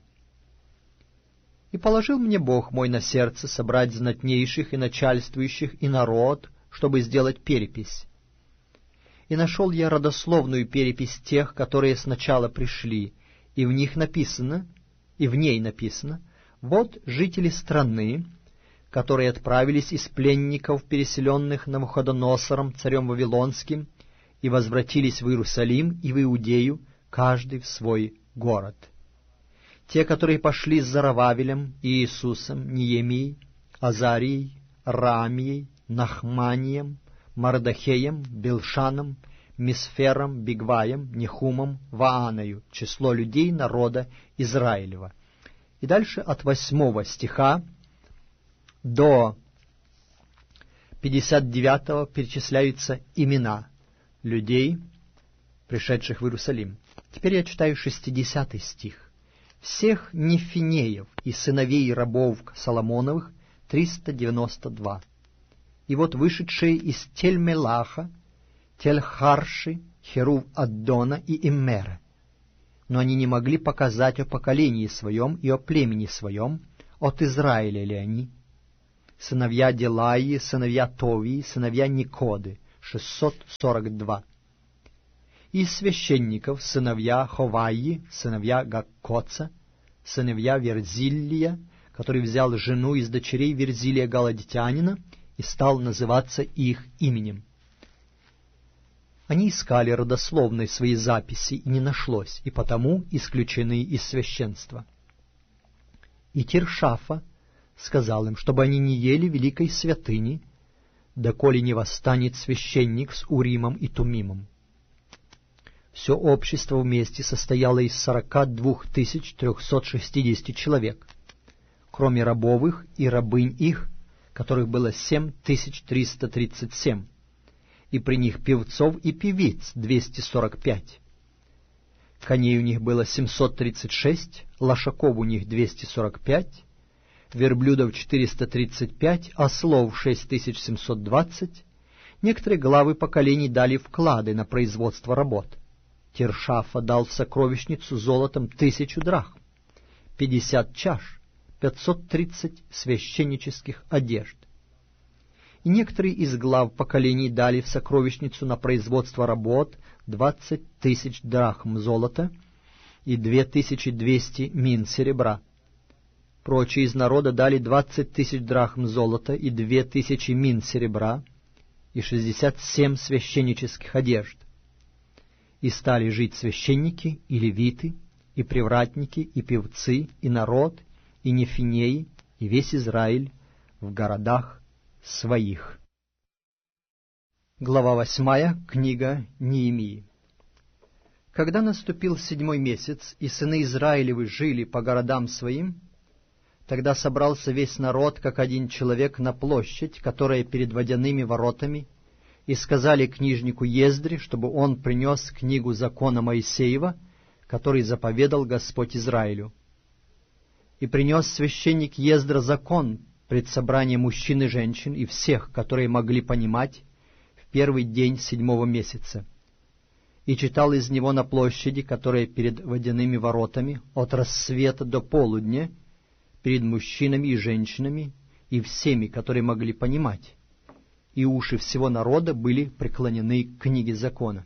И положил мне Бог мой на сердце собрать знатнейших и начальствующих и народ, чтобы сделать перепись. И нашел я родословную перепись тех, которые сначала пришли, и в них написано, и в ней написано: вот жители страны, которые отправились из пленников, переселенных Навуходоносором, царем Вавилонским, и возвратились в Иерусалим и в Иудею, каждый в свой город. Те, которые пошли с Зарававелем, Иисусом, Неемией, Азарией, Раамией, Нахманием, Мардахеем, Билшаном, Мисфером, Бигваем, Нехумом, Вааною, число людей народа Израилева. И дальше от восьмого стиха до пятьдесят девятого перечисляются имена людей, пришедших в Иерусалим. Теперь я читаю шестидесятый стих. Всех нефинеев и сыновей рабов Соломоновых триста девяносто два. И вот вышедшие из Тель-Мелаха, Тель-Харши, Херув-Аддона и Иммера. но они не могли показать о поколении своем и о племени своем, от Израиля ли они. Сыновья Делаи, сыновья Товии, сыновья Никоды, шестьсот сорок два. Из священников сыновья Ховаи, сыновья Гаккоца, сыновья Верзилия, который взял жену из дочерей Верзилия Галадитянина и стал называться их именем. Они искали родословные свои записи, и не нашлось, и потому исключены из священства. И Тиршафа сказал им, чтобы они не ели великой святыни, доколе не восстанет священник с Уримом и Тумимом. Все общество вместе состояло из сорока двух тысяч трехсот шестидесяти человек, кроме рабовых и рабынь их, которых было семь тысяч триста тридцать семь, и при них певцов и певиц двести сорок пять. Коней у них было семьсот тридцать шесть, лошаков у них двести сорок пять, верблюдов четыреста тридцать пять, ослов шесть тысяч семьсот двадцать. Некоторые главы поколений дали вклады на производство работ. Тиршафа дал в сокровищницу золотом тысячу драхм, пятьдесят чаш, пятьсот тридцать священнических одежд. И некоторые из глав поколений дали в сокровищницу на производство работ двадцать тысяч драхм золота и две тысячи двести мин серебра. Прочие из народа дали двадцать тысяч драхм золота и две тысячи мин серебра и шестьдесят семь священнических одежд. И стали жить священники и левиты, и привратники, и певцы, и народ, и нефинеи, и весь Израиль в городах своих. Глава восьмая. Книга Неемии. Когда наступил седьмой месяц, и сыны Израилевы жили по городам своим, тогда собрался весь народ, как один человек, на площадь, которая перед водяными воротами, и сказали книжнику Ездре, чтобы он принес книгу закона Моисеева, который заповедал Господь Израилю. И принес священник Ездра закон пред собранием мужчин и женщин и всех, которые могли понимать, в первый день седьмого месяца. И читал из него на площади, которая перед водяными воротами, от рассвета до полудня, перед мужчинами и женщинами, и всеми, которые могли понимать. И уши всего народа были преклонены к книге закона.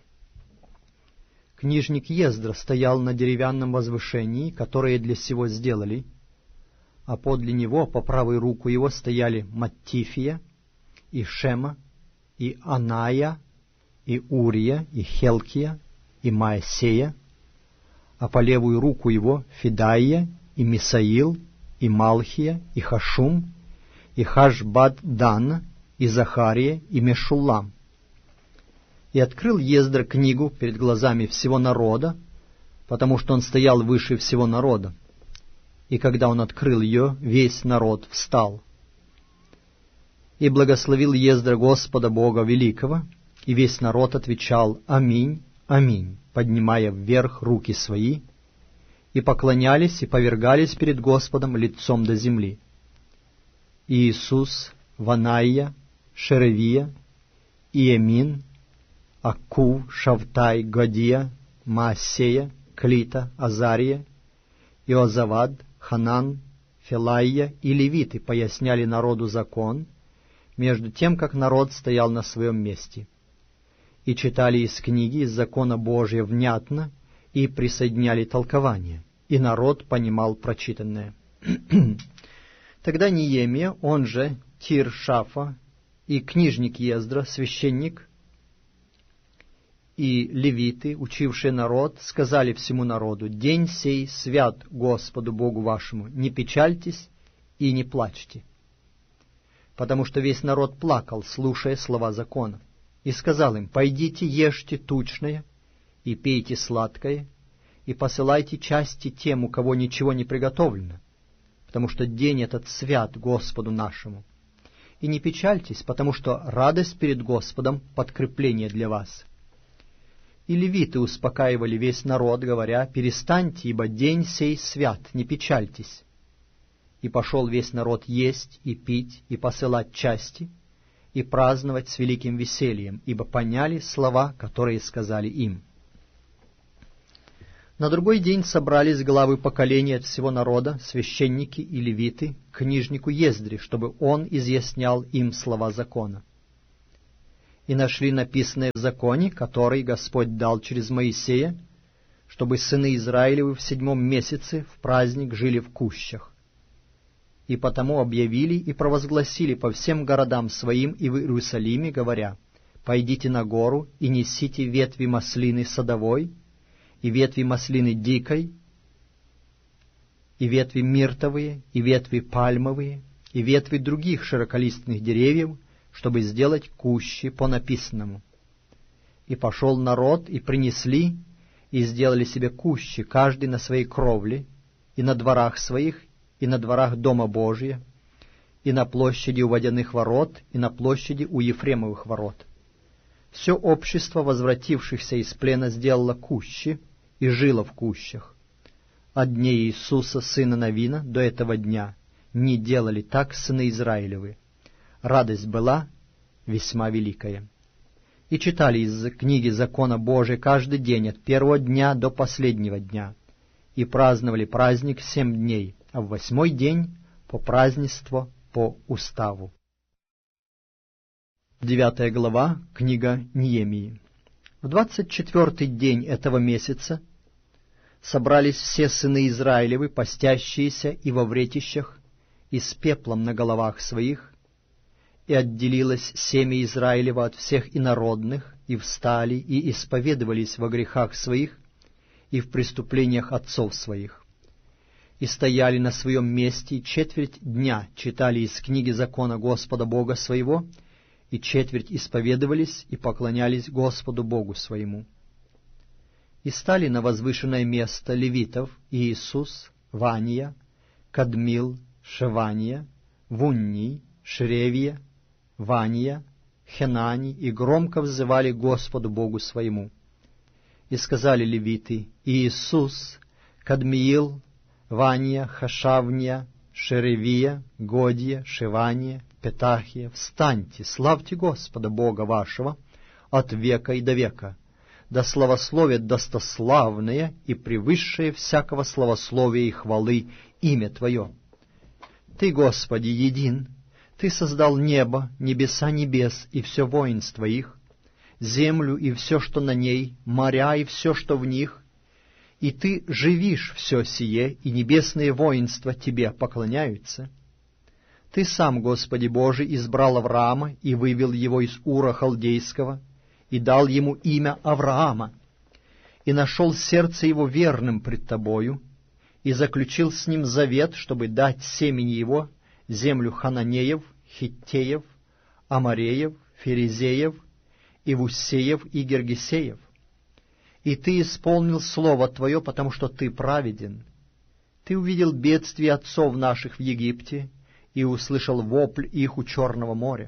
Книжник Ездра стоял на деревянном возвышении, которое для сего сделали, а подле него, по правой руку его, стояли Маттифия, и Шема, и Аная, и Урия, и Хелкия, и Маасея, а по левую руку его Фидаия, и Мисаил, и Малхия, и Хашум, и Хашбад-дан, и Захария, и Мешуллам. И открыл Ездра книгу перед глазами всего народа, потому что он стоял выше всего народа. И когда он открыл ее, весь народ встал. И благословил Ездра Господа Бога Великого, и весь народ отвечал «Аминь, аминь», поднимая вверх руки свои, и поклонялись и повергались перед Господом лицом до земли. И Иисус, Ванаия, Шеревия, Иемин, Аккув, Шавтай, Годия, Маасея, Клита, Азария, Иозавад, Ханан, Фелайя и левиты поясняли народу закон, между тем, как народ стоял на своем месте, и читали из книги, из закона Божия внятно, и присоединяли толкование, и народ понимал прочитанное. Тогда Неемия, он же Тиршафа, и книжник Ездра, священник, и левиты, учившие народ, сказали всему народу: «День сей свят Господу Богу вашему, не печальтесь и не плачьте». Потому что весь народ плакал, слушая слова закона. И сказал им: «Пойдите, ешьте тучное, и пейте сладкое, и посылайте части тем, у кого ничего не приготовлено, потому что день этот свят Господу нашему. И не печальтесь, потому что радость перед Господом — подкрепление для вас». И левиты успокаивали весь народ, говоря: «Перестаньте, ибо день сей свят, не печальтесь». И пошел весь народ есть и пить, и посылать части, и праздновать с великим весельем, ибо поняли слова, которые сказали им. На другой день собрались главы поколений от всего народа, священники и левиты, к книжнику Ездре, чтобы он изъяснял им слова закона. И нашли написанное в законе, который Господь дал через Моисея, чтобы сыны Израилевы в седьмом месяце в праздник жили в кущах. И потому объявили и провозгласили по всем городам своим и в Иерусалиме, говоря: «Пойдите на гору и несите ветви маслины садовой, и ветви маслины дикой, и ветви миртовые, и ветви пальмовые, и ветви других широколиственных деревьев, чтобы сделать кущи по написанному». И пошел народ, и принесли, и сделали себе кущи, каждый на своей кровле, и на дворах своих, и на дворах Дома Божия, и на площади у водяных ворот, и на площади у Ефремовых ворот. Все общество возвратившихся из плена сделало кущи, и жило в кущах. От дней Иисуса, сына Навина, до этого дня не делали так сыны Израилевы. Радость была весьма великая. И читали из книги закона Божия каждый день от первого дня до последнего дня, и праздновали праздник семь дней, а в восьмой день по празднеству по уставу. Девятая глава, книга Неемии. В двадцать четвертый день этого месяца собрались все сыны Израилевы, постящиеся и во вретищах, и с пеплом на головах своих, и отделилось семя Израилева от всех инородных, и встали, и исповедовались во грехах своих и в преступлениях отцов своих, и стояли на своем месте, и четверть дня читали из книги закона Господа Бога своего, и четверть исповедовались и поклонялись Господу Богу своему. И стали на возвышенное место левитов Иисус, Вания, Кадмил, Шевания, Вунний, Шревия, Вания, Хенани, и громко взывали Господу Богу своему. И сказали левиты: Иисус, Кадмиил, Вания, Хашавния, Шеревия, Годия, Шевания, Петахия, встаньте, славьте Господа Бога вашего от века и до века, да славословит достославное и превысшее всякого славословия и хвалы имя Твое. Ты, Господи, един, Ты создал небо, небеса небес и все воинство их, землю и все, что на ней, моря и все, что в них, и Ты живишь все сие, и небесные воинства Тебе поклоняются. Ты сам, Господи Божий, избрал Авраама и вывел его из Ура Халдейского, и дал ему имя Авраама, и нашел сердце его верным пред Тобою, и заключил с ним завет, чтобы дать семени его землю Хананеев, Хиттеев, Амореев, Ферезеев, Ивусеев и Гергесеев. И Ты исполнил слово Твое, потому что Ты праведен. Ты увидел бедствие отцов наших в Египте и услышал вопль их у Черного моря,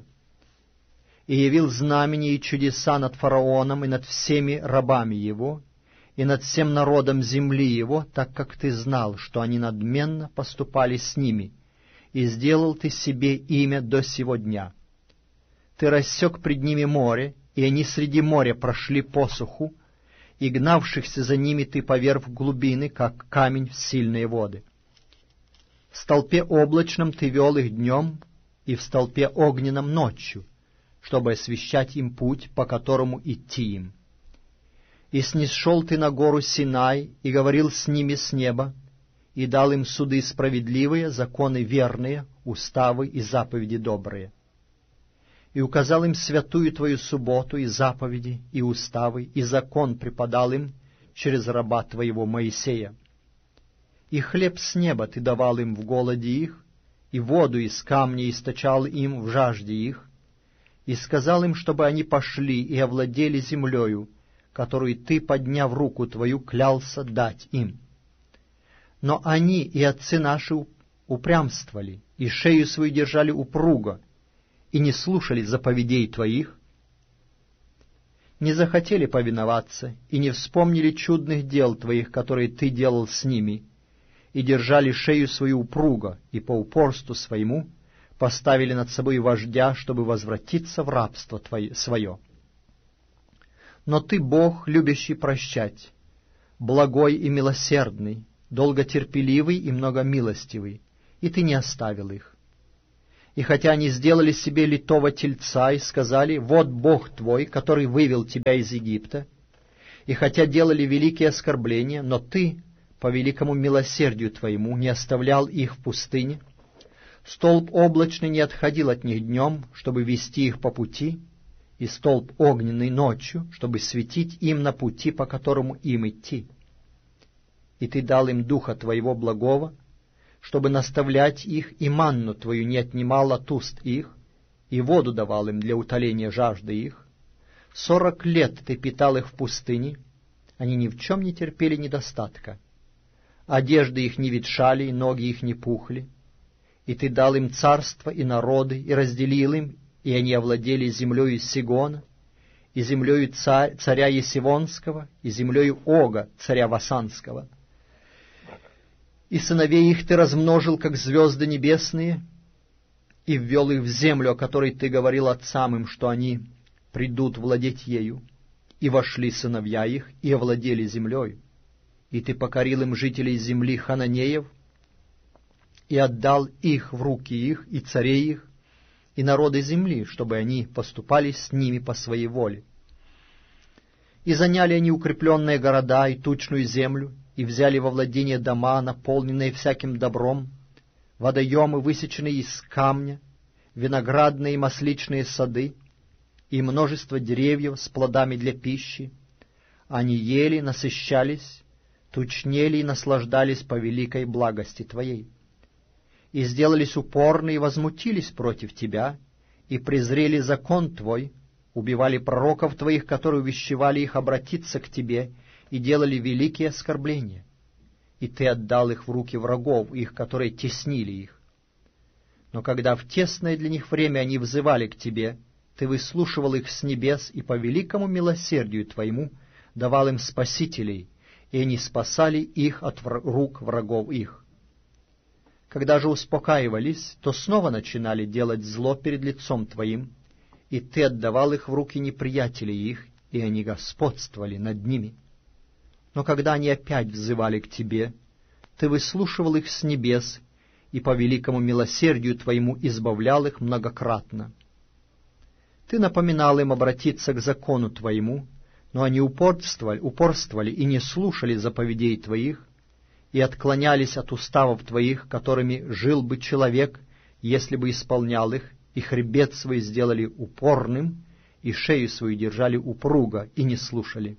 и явил знамения и чудеса над фараоном и над всеми рабами его, и над всем народом земли его, так как Ты знал, что они надменно поступали с ними, и сделал Ты себе имя до сего дня. Ты рассек пред ними море, и они среди моря прошли посуху, и гнавшихся за ними Ты поверг в глубины, как камень в сильные воды. В столпе облачном Ты вел их днем, и в столпе огненном ночью, чтобы освещать им путь, по которому идти им. И снисшел Ты на гору Синай, и говорил с ними с неба, и дал им суды справедливые, законы верные, уставы и заповеди добрые. И указал им святую Твою субботу, и заповеди, и уставы, и закон преподал им через раба Твоего Моисея. И хлеб с неба Ты давал им в голоде их, и воду из камня источал им в жажде их, и сказал им, чтобы они пошли и овладели землею, которую Ты, подняв руку Твою, клялся дать им. Но они и отцы наши упрямствовали, и шею свою держали упруго, и не слушали заповедей Твоих, не захотели повиноваться, и не вспомнили чудных дел Твоих, которые Ты делал с ними, и держали шею свою упруго, и по упорству своему поставили над собой вождя, чтобы возвратиться в рабство твое, свое. Но Ты, Бог, любящий прощать, благой и милосердный, долготерпеливый и многомилостивый, и ты не оставил их. И хотя они сделали себе литого тельца и сказали: «Вот Бог твой, который вывел тебя из Египта», и хотя делали великие оскорбления, но ты, по великому милосердию твоему, не оставлял их в пустыне, столб облачный не отходил от них днем, чтобы вести их по пути, и столб огненный ночью, чтобы светить им на пути, по которому им идти. И ты дал им духа твоего благого, чтобы наставлять их, и манну твою не отнимал от уст их, и воду давал им для утоления жажды их. Сорок лет ты питал их в пустыне, они ни в чем не терпели недостатка. Одежды их не ветшали, и ноги их не пухли. И ты дал им царство и народы, и разделил им, и они овладели землею Сигона, и землею царь, царя Есивонского, и землею Ога, царя Васанского. И сыновей их ты размножил, как звезды небесные, и ввел их в землю, о которой ты говорил отцам им, что они придут владеть ею, и вошли сыновья их, и овладели землей. И ты покорил им жителей земли хананеев, и отдал их в руки их, и царей их, и народы земли, чтобы они поступали с ними по своей воле. И заняли они укрепленные города и тучную землю, и взяли во владение дома, наполненные всяким добром, водоемы, высеченные из камня, виноградные и масличные сады, и множество деревьев с плодами для пищи. Они ели, насыщались, тучнели и наслаждались по великой благости Твоей. И сделались упорны и возмутились против Тебя, и презрели закон Твой, убивали пророков Твоих, которые увещевали их обратиться к Тебе, и делали великие оскорбления. И Ты отдал их в руки врагов их, которые теснили их. Но когда в тесное для них время они взывали к Тебе, Ты выслушивал их с небес, и по великому милосердию Твоему давал им спасителей, и они спасали их от рук врагов их. Когда же успокаивались, то снова начинали делать зло перед лицом Твоим, и Ты отдавал их в руки неприятелей их, и они господствовали над ними. Но когда они опять взывали к Тебе, Ты выслушивал их с небес, и по великому милосердию Твоему избавлял их многократно. Ты напоминал им обратиться к закону Твоему, но они упорствовали, упорствовали и не слушали заповедей Твоих, и отклонялись от уставов Твоих, которыми жил бы человек, если бы исполнял их, и хребет свой сделали упорным, и шею свою держали упруго, и не слушали.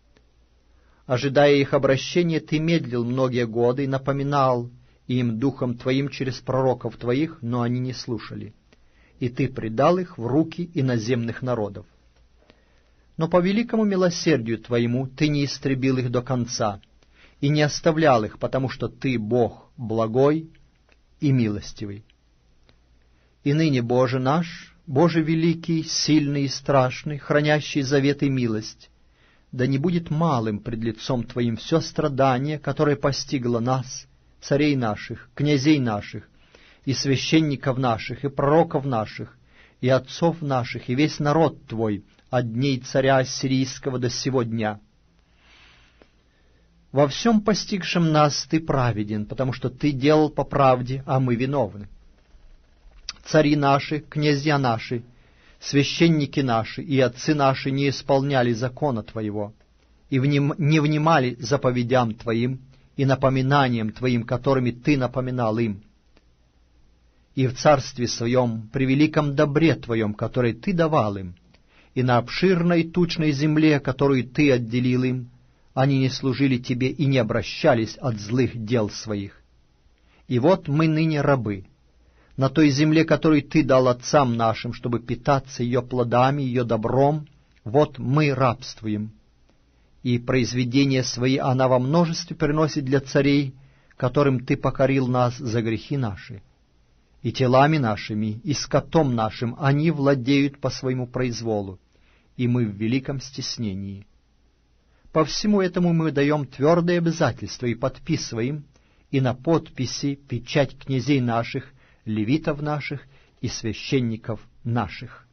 Ожидая их обращения, Ты медлил многие годы и напоминал им духом Твоим через пророков Твоих, но они не слушали. И Ты предал их в руки иноземных народов. Но по великому милосердию Твоему Ты не истребил их до конца, и не оставлял их, потому что Ты Бог благой и милостивый. И ныне, Боже наш, Боже великий, сильный и страшный, хранящий завет и милость, да не будет малым пред лицом Твоим все страдание, которое постигло нас, царей наших, князей наших, и священников наших, и пророков наших, и отцов наших, и весь народ Твой, от дней царя Ассирийского до сего дня. Во всем постигшем нас Ты праведен, потому что Ты делал по правде, а мы виновны. Цари наши, князья наши, священники наши и отцы наши не исполняли закона Твоего, и вним, не внимали заповедям Твоим и напоминаниям Твоим, которыми Ты напоминал им. И в царстве Своем, при великом добре Твоем, который Ты давал им, и на обширной тучной земле, которую Ты отделил им, они не служили Тебе и не обращались от злых дел своих. И вот мы ныне рабы, на той земле, которую Ты дал отцам нашим, чтобы питаться ее плодами, ее добром, вот мы рабствуем. И произведения свои она во множестве приносит для царей, которым Ты покорил нас за грехи наши. И телами нашими, и скотом нашим они владеют по своему произволу, и мы в великом стеснении. По всему этому мы даем твердые обязательства и подписываем, и на подписи печать князей наших, левитов наших и священников наших.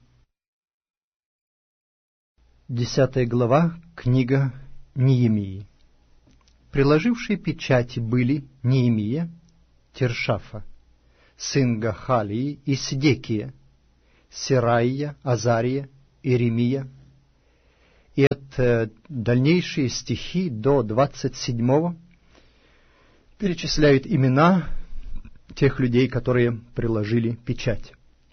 Десятая глава, книга Неемии. Приложившие печати были Неемия, Тиршафа, сын Гахалии и Седекия, Сераия, Азария, Иеремия. И это дальнейшие стихи до двадцать седьмого перечисляют имена тех людей, которые приложили печать.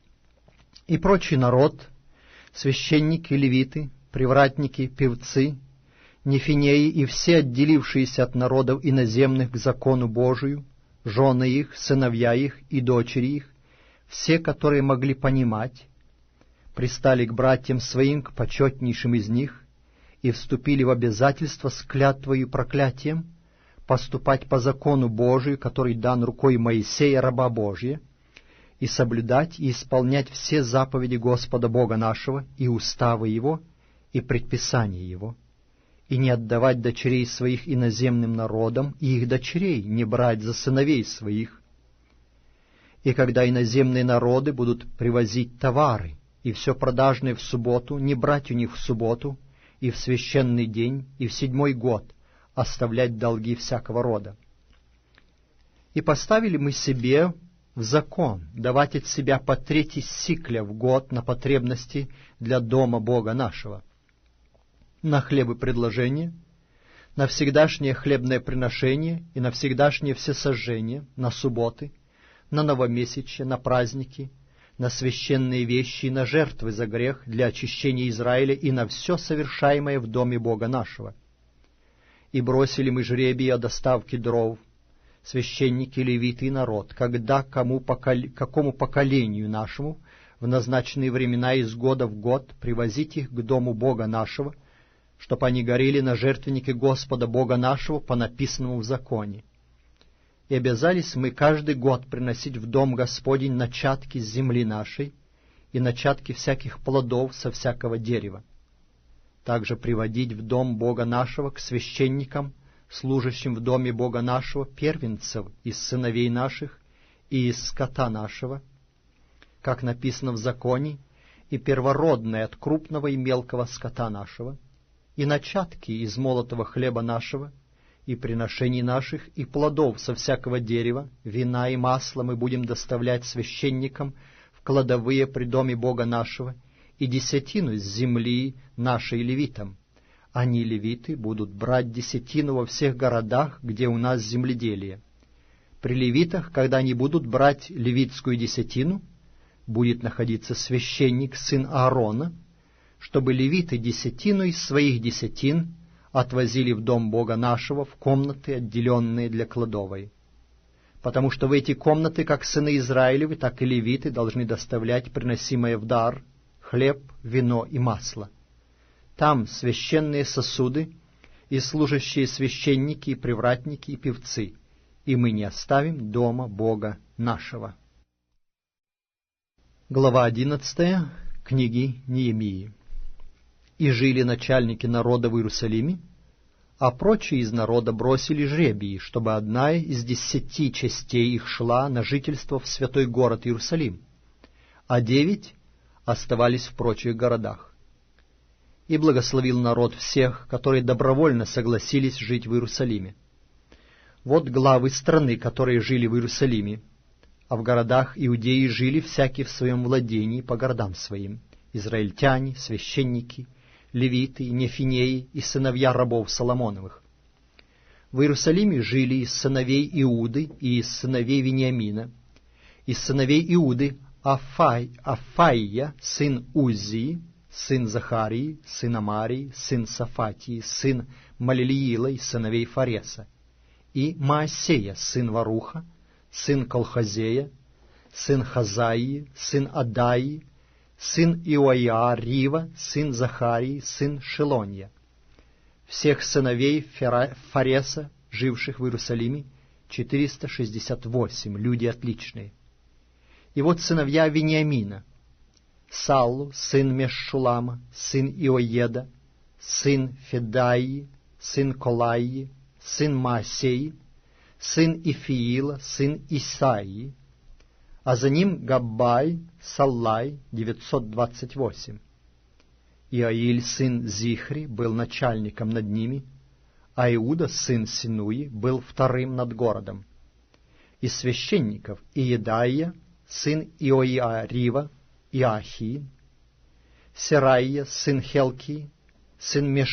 И прочий народ, священники, левиты, привратники, певцы, нефинеи и все отделившиеся от народов иноземных к закону Божию, жены их, сыновья их и дочери их, все, которые могли понимать, пристали к братьям своим, к почетнейшим из них, и вступили в обязательство с клятвою и проклятием поступать по закону Божию, который дан рукой Моисея, раба Божия, и соблюдать и исполнять все заповеди Господа Бога нашего, и уставы Его, и предписания Его, и не отдавать дочерей своих иноземным народам, и их дочерей не брать за сыновей своих. И когда иноземные народы будут привозить товары, и все продажное в субботу, не брать у них в субботу, и в священный день, и в седьмой год оставлять долги всякого рода. И поставили мы себе в закон давать от себя по трети сикля в год на потребности для дома Бога нашего, на хлебопредложение, на всегдашнее хлебное приношение и на всегдашнее всесожжение, на субботы, на новомесячье, на праздники, на священные вещи и на жертвы за грех для очищения Израиля и на все совершаемое в доме Бога нашего. И бросили мы жребий о доставке дров, священники, левиты и народ, когда кому покол... какому поколению нашему в назначенные времена из года в год привозить их к дому Бога нашего, чтоб они горели на жертвеннике Господа Бога нашего по написанному в законе. И обязались мы каждый год приносить в дом Господень начатки с земли нашей и начатки всяких плодов со всякого дерева. Также приводить в дом Бога нашего к священникам, служащим в доме Бога нашего, первенцев из сыновей наших и из скота нашего, как написано в законе, и первородное от крупного и мелкого скота нашего, и начатки из молотого хлеба нашего, и приношений наших, и плодов со всякого дерева, вина и масла мы будем доставлять священникам в кладовые при доме Бога нашего, и десятину с земли нашей левитам. Они, левиты, будут брать десятину во всех городах, где у нас земледелие. При левитах, когда они будут брать левитскую десятину, будет находиться священник, сын Аарона, чтобы левиты десятину из своих десятин отвозили в дом Бога нашего в комнаты, отделенные для кладовой. Потому что в эти комнаты, как сыны Израилевы, так и левиты должны доставлять приносимое в дар хлеб, вино и масло. Там священные сосуды и служащие священники, и привратники, и певцы, и мы не оставим дома Бога нашего. Глава одиннадцатая книги Неемии. И жили начальники народа в Иерусалиме, а прочие из народа бросили жребии, чтобы одна из десяти частей их шла на жительство в святой город Иерусалим, а девять оставались в прочих городах. И благословил народ всех, которые добровольно согласились жить в Иерусалиме. Вот главы страны, которые жили в Иерусалиме, а в городах иудеи жили всякий в своем владении по городам своим: израильтяне, священники, левиты, нефинеи и сыновья рабов Соломоновых. В Иерусалиме жили из сыновей Иуды и из сыновей Вениамина, из сыновей Иуды Афай, Афаия, сын Узии, сын Захарии, сын Амарии, сын Сафатии, сын Малилиила и сыновей Фареса, и Маасея, сын Варуха, сын Колхозея, сын Хазаии, сын Адаии, сын Иоиарива, сын Захарии, сын Шелонья. Всех сыновей Фареса, живших в Иерусалиме, четыреста шестьдесят восемь, люди отличные. И вот сыновья Вениамина: Саллу, сын Мешшулама, сын Иоеда, сын Федаии, сын Колаии, сын Маасеи, сын Ифиила, сын Исаии, а за ним Габбай, Саллай, девятьсот двадцать восемь. Иаиль, сын Зихри, был начальником над ними, а Иуда, сын Синуи, был вторым над городом. Из священников Иедаия, сын Иоиарива, Иахи, Сераия, сын Хелки, сын Меш